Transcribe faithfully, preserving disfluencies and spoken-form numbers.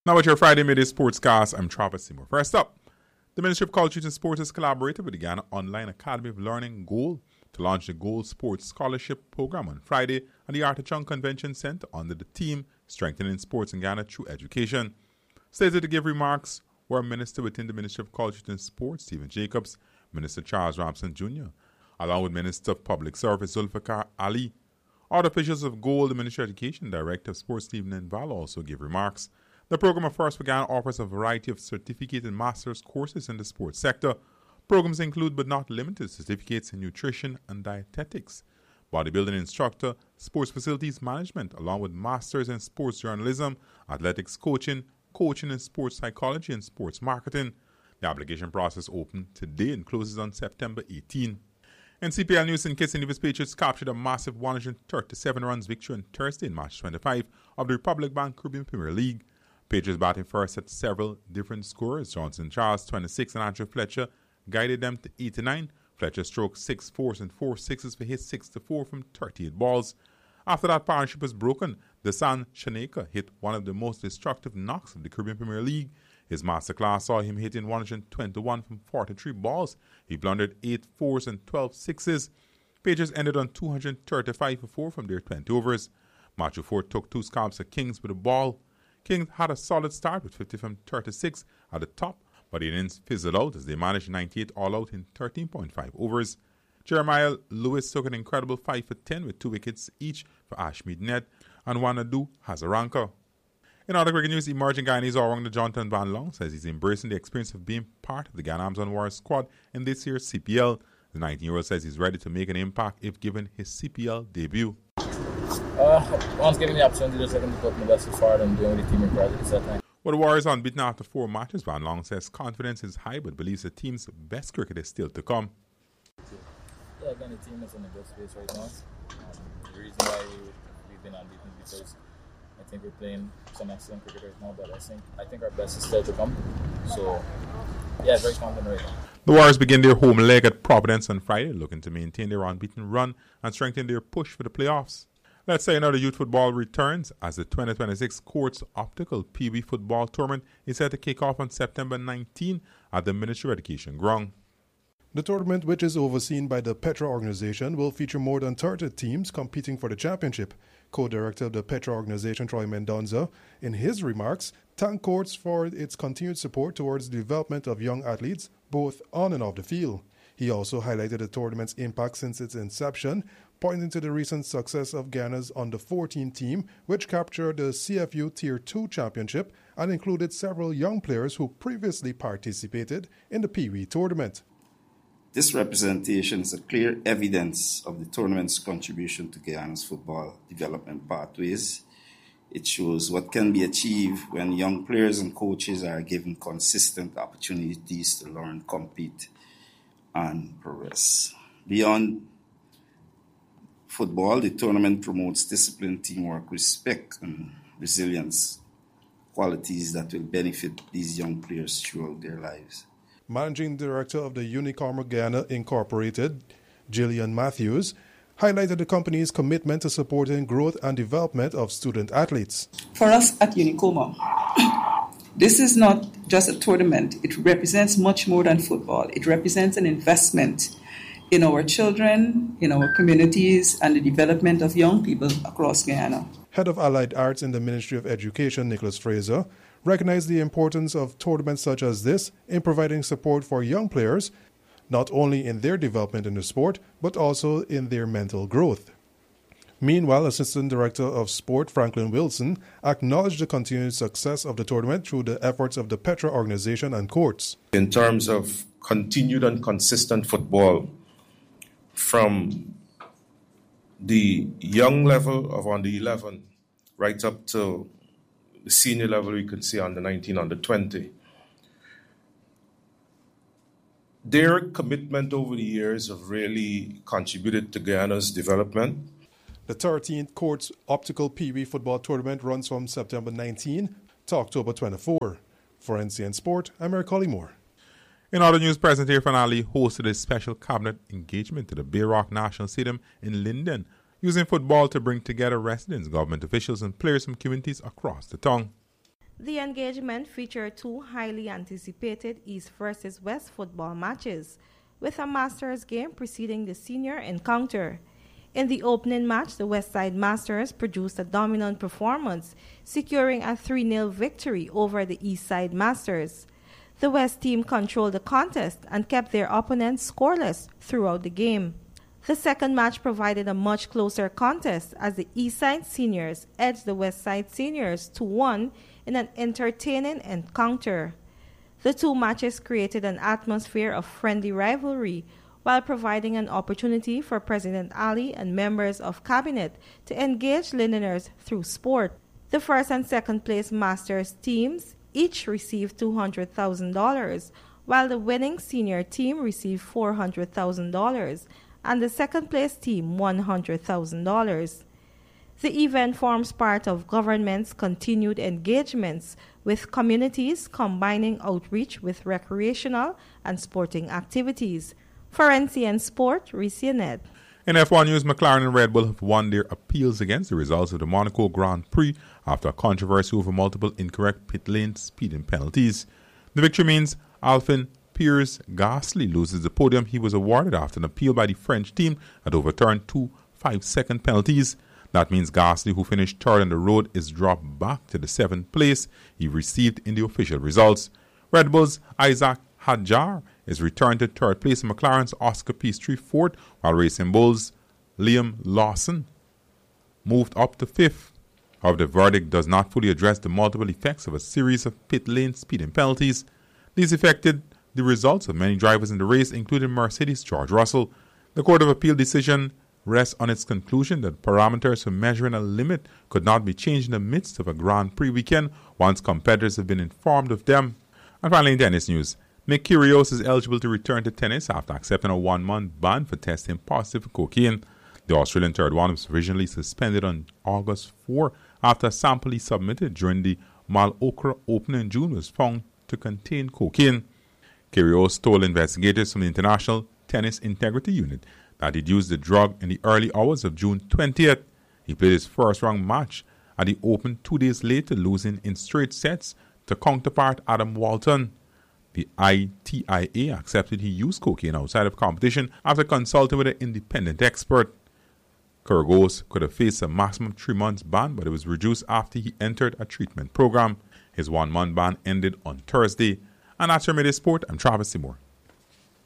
Now with your Friday Midday Sportscast, I'm Travis Seymour. First up, the Ministry of Culture and Sports has collaborated with the Ghana Online Academy of Learning Goal to launch the Goal Sports Scholarship Program on Friday at the Artichon Convention Centre under the theme Strengthening Sports in Ghana Through Education. Stated to give remarks were a minister within the Ministry of Culture and Sports, Stephen Jacobs, Minister Charles Ramson Junior, along with Minister of Public Service Zulfikar Ali. Other officials of Goal, the Ministry of Education, Director of Sports Stephen Nval also gave remarks. The program of First for Ghana offers a variety of certificate and master's courses in the sports sector. Programs include but not limited to certificates in nutrition and dietetics, bodybuilding instructor, sports facilities management, along with masters in sports journalism, athletics coaching, coaching in sports psychology and sports marketing. The application process opened today and closes on September eighteenth. In C P L news, in Kitts and Nevis, Patriots captured a massive one hundred thirty-seven runs victory on Thursday in March twenty-fifth of the Republic Bank Caribbean Premier League. Patriots batting first at several different scores. Johnson Charles, twenty-six, and Andrew Fletcher guided them to eighty-nine. Fletcher stroked six fours and four sixes for his six to four from thirty-eight balls. After that partnership was broken, Desan Shaneka hit one of the most destructive knocks of the Caribbean Premier League. His masterclass saw him hitting one hundred twenty-one from forty-three balls. He blundered eight fours and twelve sixes. Patriots ended on two hundred thirty-five for four from their twenty overs. Matthew Ford took two scalps at Kings with a ball. Kings had a solid start with fifty from thirty-six at the top, but the innings fizzled out as they managed ninety-eight all out in thirteen point five overs. Jeremiah Lewis took an incredible five for ten with two wickets each for Ashmead Ned, and Wanadu Hazaranka. In other cricket news, emerging Guyanese all-rounder Jonathan Van Long says he's embracing the experience of being part of the Ghana Amazon Warriors squad in this year's C P L. The nineteen-year-old says he's ready to make an impact if given his C P L debut. Uh, once given the opportunity, just looking to put my best foot forward and doing with the team in practice that time. With the Warriors unbeaten after four matches, Van Long says confidence is high but believes the team's best cricket is still to come. Yeah, again, the team is in a good space right now. Um, the reason why we, we've been unbeaten is because I think we're playing some excellent cricket right now, but I think I think our best is still to come. So, yeah, very confident right now. The Warriors begin their home leg at Providence on Friday, looking to maintain their unbeaten run and strengthen their push for the playoffs. Let's say another youth football returns as the twenty twenty-six Courts Optical Pee Wee Football Tournament is set to kick off on September nineteenth at the Ministry of Education ground. The tournament, which is overseen by the Petra organization, will feature more than thirty teams competing for the championship. Co-director of the Petra organization, Troy Mendonza, in his remarks, thanked Courts for its continued support towards the development of young athletes, both on and off the field. He also highlighted the tournament's impact since its inception, pointing to the recent success of Ghana's under fourteen team, which captured the C F U Tier two championship and included several young players who previously participated in the Pee Wee tournament. This representation is a clear evidence of the tournament's contribution to Guyana's football development pathways. It shows what can be achieved when young players and coaches are given consistent opportunities to learn, compete, and progress. Beyond football, the tournament promotes discipline, teamwork, respect, and resilience, qualities that will benefit these young players throughout their lives. Managing Director of the Unicorn Guyana Incorporated, Jillian Matthews, highlighted the company's commitment to supporting growth and development of student athletes. For us at Unicoma, this is not just a tournament. It represents much more than football. It represents an investment in our children, in our communities, and the development of young people across Guyana. Head of Allied Arts in the Ministry of Education, Nicholas Fraser, recognized the importance of tournaments such as this in providing support for young players, not only in their development in the sport, but also in their mental growth. Meanwhile, Assistant Director of Sport Franklin Wilson acknowledged the continued success of the tournament through the efforts of the Petra organization and Courts. In terms of continued and consistent football, from the young level of under eleven right up to the senior level, we could say under nineteen, under twenty. Their commitment over the years have really contributed to Guyana's development. The thirteenth Courts Optical Pee Wee Football Tournament runs from September nineteenth to October twenty-fourth. For N C N Sport, I'm Eric Collymore. In other news, President Irfan Ali hosted a special cabinet engagement to the Bayrock National Stadium in Linden, using football to bring together residents, government officials, and players from communities across the tongue. The engagement featured two highly anticipated East versus West football matches, with a Masters game preceding the senior encounter. In the opening match, the Westside Masters produced a dominant performance, securing a three nil victory over the Eastside Masters. The West team controlled the contest and kept their opponents scoreless throughout the game. The second match provided a much closer contest as the Eastside Seniors edged the Westside Seniors two one in an entertaining encounter. The two matches created an atmosphere of friendly rivalry while providing an opportunity for President Ali and members of cabinet to engage Londoners through sport. The first and second place Masters teams each received two hundred thousand dollars, while the winning senior team received four hundred thousand dollars and the second place team one hundred thousand dollars. The event forms part of government's continued engagements with communities, combining outreach with recreational and sporting activities. For N C N Sport, Ricianet. In F one news, McLaren and Red Bull have won their appeals against the results of the Monaco Grand Prix after a controversy over multiple incorrect pit lane speeding penalties. The victory means Alpine Pierre Gasly loses the podium he was awarded after an appeal by the French team that overturned two five-second penalties. That means Gasly, who finished third on the road, is dropped back to the seventh place he received in the official results. Red Bull's Isaac Hadjar is returned to third place, and McLaren's Oscar Piastri fourth, while Racing Bull's Liam Lawson moved up to fifth. However, the verdict does not fully address the multiple effects of a series of pit lane speeding penalties. These affected the results of many drivers in the race, including Mercedes' George Russell. The Court of Appeal decision rests on its conclusion that parameters for measuring a limit could not be changed in the midst of a Grand Prix weekend once competitors have been informed of them. And finally, in tennis news, Nick Kyrgios is eligible to return to tennis after accepting a one-month ban for testing positive for cocaine. The Australian third one was provisionally suspended on August fourth after a sample he submitted during the Malhotra Open in June was found to contain cocaine. Kyrgios told investigators from the International Tennis Integrity Unit that he'd used the drug in the early hours of June twentieth. He played his first-round match at the Open two days later, losing in straight sets to counterpart Adam Walton. The I T I A accepted he used cocaine outside of competition after consulting with an independent expert. Kyrgios could have faced a maximum three months ban, but it was reduced after he entered a treatment program. His one-month ban ended on Thursday. And that's your Midday Sport. I'm Travis Seymour.